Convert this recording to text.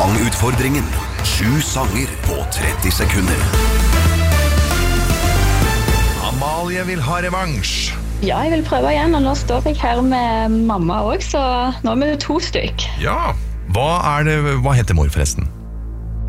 Sangutfordringen. 7 sanger på 30 sekunder. Amalie vil ha revansj. Ja, jeg vil prøve igjen, og nå står jeg her med mamma også, så nå er vi 2 stykk. Ja, hva heter mor forresten?